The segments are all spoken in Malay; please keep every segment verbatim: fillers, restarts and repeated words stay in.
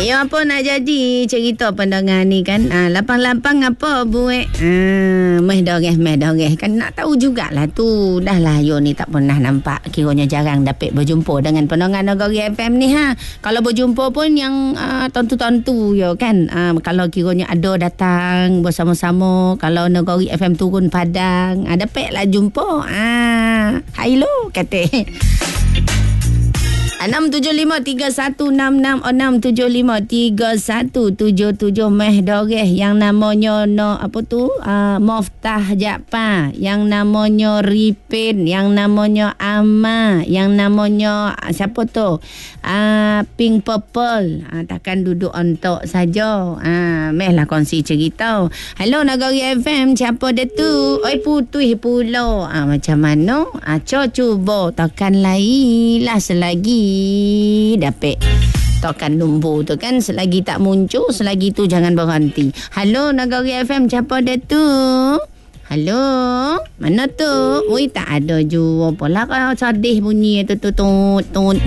Ya apa nak jadi cerita pendengar ni kan. Ah, lapang-lapang apa buat? Ah, meh doreh, meh doreh. Kan nak tahu jugalah tu. Dah lah yo ni tak pernah nampak. Kiranya jarang dapat berjumpa dengan pendengar Nagari F M ni ha. Kalau berjumpa pun yang ah, tontu-tontu yo kan. Ah, kalau kiranya ada datang bersama-sama. Kalau Nagari F M turun Padang. Ah, dapat lah jumpa. Ah, hello kata. enam tujuh lima tiga satu enam enam enam tujuh lima tiga satu tujuh tujuh meh doreh yang namanya no apa tu uh, Moftah Jakpa, yang namanya Ripin, yang namanya Ama, yang namanya uh, siapa tu uh, Pink Purple. Uh, takkan duduk ontok saja. Uh, meh lah kongsi cerita. Hello Nagari F M, siapa dia tu? Oi putih pula. Uh, macam mana? Uh, cuba tekan lain lah selagi dapat tokan lumbu tu kan, selagi tak muncul, selagi tu jangan berhenti. Halo Nagari F M, siapa dia tu? Halo, mana tu? Ui, tak ada juga pula kau sedih bunyi tu tu tut tut.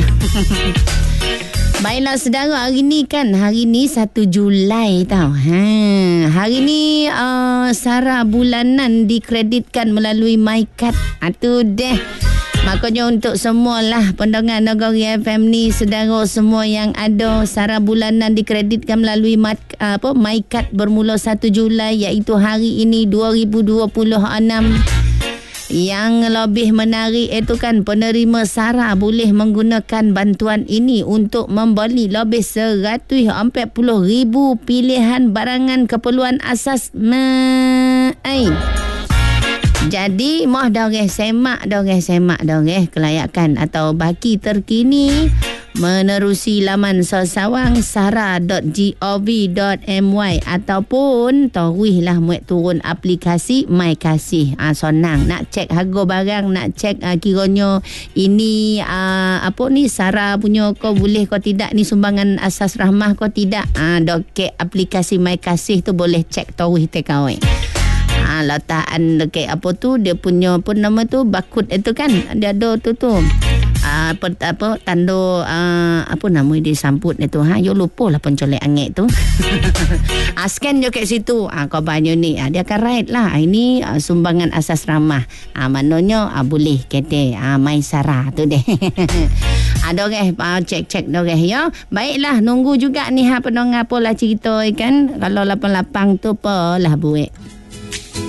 Baiklah saudara, hari ni kan, hari ni satu Julai tau. Ha, hari ni uh, sara bulanan dikreditkan melalui MyCard. Itu deh. Makanya untuk semualah pendengar Nagari F M ni, saudara semua yang ada sara bulanan dikreditkan melalui mat, apa MyCard bermula satu Julai, iaitu hari ini dua ribu dua puluh enam. Yang lebih menarik itu kan, penerima sara boleh menggunakan bantuan ini untuk membeli lebih seratus empat puluh ribu pilihan barangan keperluan asas. Mai. Jadi, moh doreh semak, doreh semak, doreh kelayakan atau baki terkini menerusi laman sosawang sara dot gov dot my ataupun taruhlah muat turun aplikasi My Kasih. Ah, sonang nak cek harga barang, nak cek ah, kiranya ini ah, apa ni sara punya kau boleh kau tidak, ni sumbangan asas rahmah kau tidak. Ah, dokek aplikasi My Kasih tu boleh cek taruh tekawai. Ah, letakkan dekat apa tu, dia punya apa nama tu, barcode itu kan, dia ada tu tu. Ah, apa, apa tanda ah, apa nama dia sambut itu ha, yo lupa lah pencolek angin tu. Ah, scan je kat situ. Ah, kau banyak ni, ah, dia akan right lah. Ini ah, sumbangan asas ramah. Ah, maknanya ah, boleh kata ah, My Sara tu deh. Ada ke ah, cek-cek doreh ya. Baiklah, nunggu juga ni ha pendengar pola cerita kan. Kalau lapang-lapang tu apalah buat.